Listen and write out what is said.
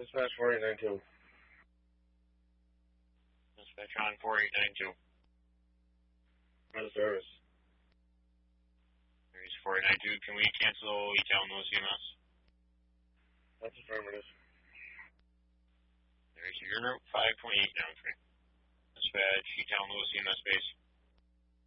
Dispatch 4892. Dispatch on 4892. Out of service. There's 4892. Can we cancel ETAL no CMS? That's affirmative. There's your route 5.8 down 3. Dispatch ETAL no CMS base.